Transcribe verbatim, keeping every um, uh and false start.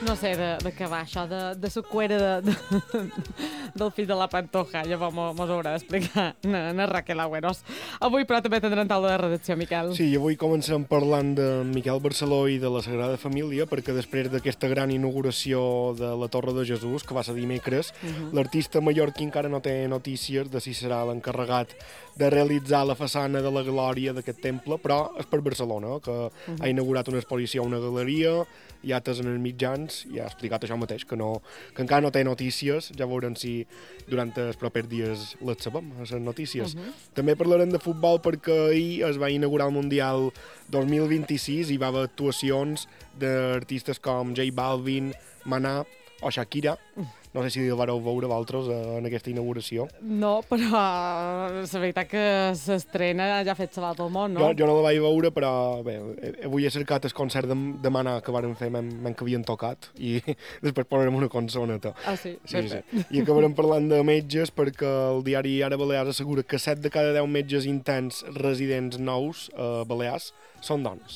no sé de, de què va això, de, de la cuera de, de, del fill de la Pantoja. Llavors mos haurà d'explicar na, na Raquel Agüeros. Avui, però, també tindrem taula de redacció, Miquel. Sí, avui comencem parlant de Miquel Barceló i de la Sagrada Família, perquè després d'aquesta gran inauguració de la Torre de Jesús, que va ser dimecres, uh -huh. l'artista mallorquí encara no té notícies de si serà l'encarregat de realitzar la façana de la glòria d'aquest temple, però és per Barcelona, que uh -huh. ha inaugurat una exposició a una galeria, i altres en els mitjans, i ha explicat això mateix, que, no, que encara no té notícies, ja veurem si durant els propers dies les sabem, les notícies. Uh -huh. També parlarem de futbol perquè ahir es va inaugurar el Mundial dos mil vint-i-sis i va haver actuacions d'artistes com J Balvin, Maná o Shakira. No sé si el vareu veure vosaltres en aquesta inauguració. No, però la veritat que s'estrena ja ha fet salat al món, no? Jo, jo no la vaig veure, però bé, avui he cercat el concert de, de Maná que varen fer, m'han que havien tocat, i després posarem una cançoneta. Ah, sí? Sí, sí. I acabarem parlant de metges, perquè el diari Ara Balears assegura que set de cada deu metges interns residents nous a Balears són dones.